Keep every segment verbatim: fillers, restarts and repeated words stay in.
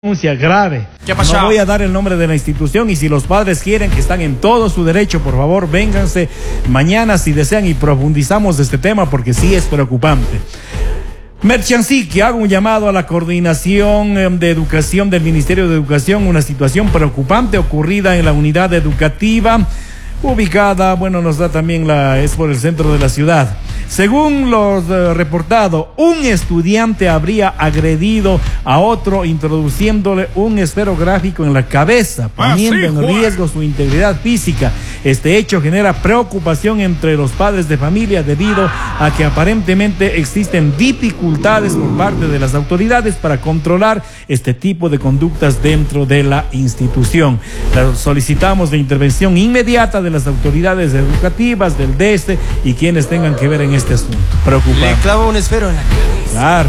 denuncia grave. ¿Qué ha pasado? No voy a dar el nombre de la institución, y si los padres quieren, que están en todo su derecho, por favor, vénganse mañana si desean y profundizamos de este tema, porque sí es preocupante. Merchansí, que hago un llamado a la coordinación de educación del Ministerio de Educación, una situación preocupante ocurrida en la unidad educativa ubicada, bueno, nos da también la, es por el centro de la ciudad. Según los uh, reportado, un estudiante habría agredido a otro introduciéndole un esferográfico en la cabeza, poniendo en riesgo su integridad física. Este hecho genera preocupación entre los padres de familia debido a que aparentemente existen dificultades por parte de las autoridades para controlar este tipo de conductas dentro de la institución. Solicitamos la intervención inmediata de las autoridades educativas, del D E S E y quienes tengan que ver en este asunto. Preocupante. Le clava un esfero en la cabeza. Claro.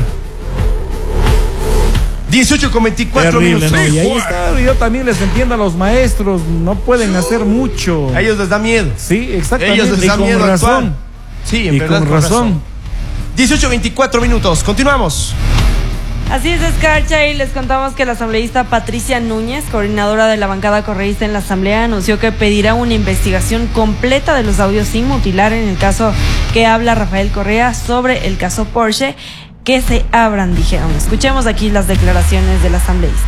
dieciocho con veinticuatro Terrible, minutos. ¿no? Sí, Y ahí Juan. está, yo también les entiendo a los maestros, no pueden hacer mucho. A ellos les da miedo. Sí, exactamente. Ellos les y da con miedo razón. actuar. Sí, en y verdad, con con razón. razón. dieciocho veinticuatro minutos. Continuamos. Así es, Escarcha, y les contamos que la asambleísta Patricia Núñez, coordinadora de la bancada correísta en la asamblea, anunció que pedirá una investigación completa de los audios sin mutilar en el caso que habla Rafael Correa sobre el caso Porsche, que se abran, dijeron. Escuchemos aquí las declaraciones del asambleísta.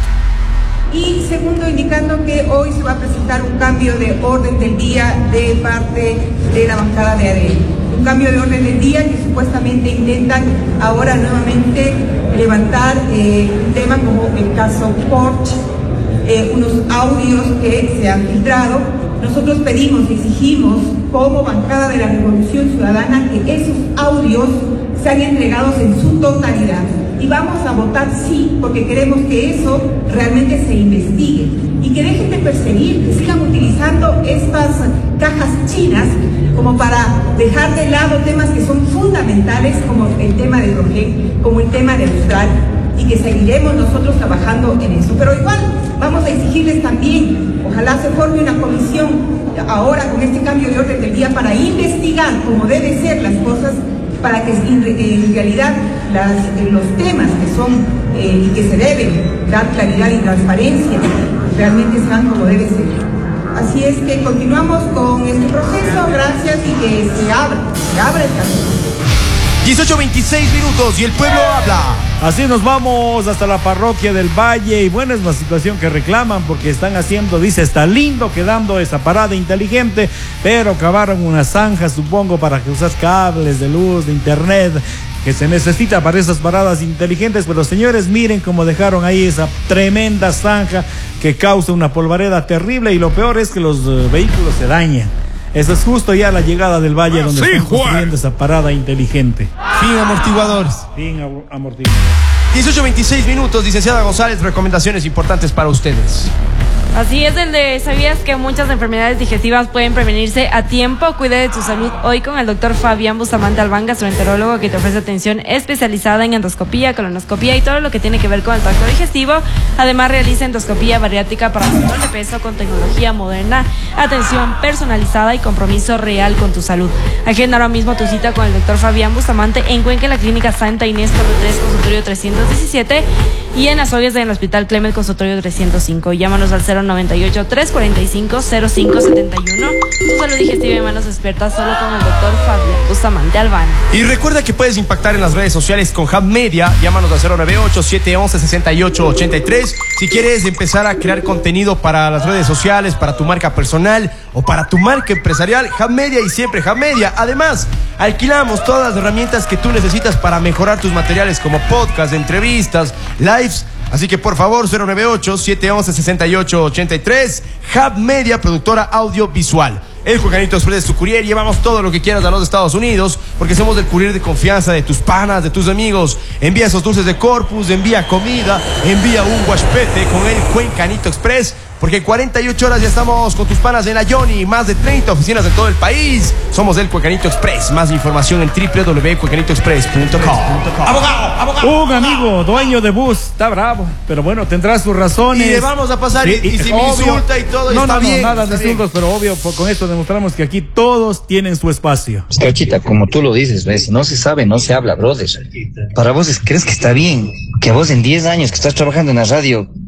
Y segundo, indicando que hoy se va a presentar un cambio de orden del día de parte de la bancada de A D E. Un cambio de orden del día que supuestamente intentan ahora nuevamente levantar eh, un tema como el caso Porsche, eh, unos audios que se han filtrado. Nosotros pedimos, exigimos como bancada de la Revolución Ciudadana que esos audios sean entregados en su totalidad. Y vamos a votar sí, porque queremos que eso realmente se investigue y que dejen de perseguir, que sigan utilizando estas cajas chinas como para dejar de lado temas que son fundamentales, como el tema de Rogen, como el tema de Austral, y que seguiremos nosotros trabajando en eso. Pero igual vamos a exigirles también, ojalá se forme una comisión ahora con este cambio de orden del día para investigar cómo deben ser las cosas, para que en realidad las, los temas que son eh, y que se deben dar claridad y transparencia realmente sean como debe ser. Así es que continuamos con este proceso, gracias, y que se abra, se abra el camino. dieciocho veintiséis minutos y el pueblo habla. Así nos vamos hasta la parroquia del Valle, y bueno, es una situación que reclaman porque están haciendo, dice, está lindo quedando esa parada inteligente, pero cavaron una zanja, supongo, para que usas cables de luz, de internet, que se necesita para esas paradas inteligentes. Pero señores, miren cómo dejaron ahí esa tremenda zanja que causa una polvareda terrible, y lo peor es que los uh, vehículos se dañan. Esa es justo ya la llegada del Valle, donde sí, están construyendo esa parada inteligente. Fin amortiguadores. Fin amortiguadores. dieciocho veintiséis minutos, licenciada González, recomendaciones importantes para ustedes. Así es, el de ¿sabías que muchas enfermedades digestivas pueden prevenirse a tiempo? Cuide de tu salud hoy con el doctor Fabián Bustamante Albán, gastroenterólogo, que te ofrece atención especializada en endoscopía, colonoscopía y todo lo que tiene que ver con el tracto digestivo. Además, realiza endoscopía bariátrica para control de peso con tecnología moderna, atención personalizada y compromiso real con tu salud. Agenda ahora mismo tu cita con el doctor Fabián Bustamante en Cuenca, en la Clínica Santa Inés, Torre tres, consultorio trescientos diecisiete, y en Azogues, en el Hospital Clement, consultorio trescientos cinco. Llámanos al cero noventa y ocho, trescientos cuarenta y cinco, cero cinco setenta y uno. Tu salud digestiva en manos expertas, solo con el doctor Fabián Bustamante Albán. Y recuerda que puedes impactar en las redes sociales con Hub Media. Llámanos al cero noventa y ocho, setecientos once, sesenta y ocho ochenta y tres. Si quieres empezar a crear contenido para las redes sociales, para tu marca personal o para tu marca empresarial, Hub Media, y siempre Hub Media. Además, alquilamos todas las herramientas que tú necesitas para mejorar tus materiales, como podcast, entrevistas, lives. Así que por favor, cero noventa y ocho, setecientos once, sesenta y ocho ochenta y tres. Hub Media, productora audiovisual. El Cuecanito Express es tu courier. Llevamos todo lo que quieras a los Estados Unidos, porque somos el courier de confianza de tus panas, de tus amigos. Envía esos dulces de Corpus, envía comida, envía un guachpete con el Cuencanito Express, porque en cuarenta y ocho horas ya estamos con tus panas en la Johnny. Más de treinta oficinas en todo el país. Somos el Cuencanito Express. Más información en w w w punto cuencanito express punto com. Abogado, abogado. Un amigo dueño de bus está bravo, pero bueno, tendrá sus razones. Y le vamos a pasar, Sí, y, y si me obvio. insulta y todo, no, está no, bien. No, nada está de bien. insultos, pero obvio, por- con esto demostramos que aquí todos tienen su espacio. Escarchita, como tú lo dices, ¿ves? No se sabe, no se habla, brother. Para vos, ¿crees que está bien que vos en diez años que estás trabajando en la radio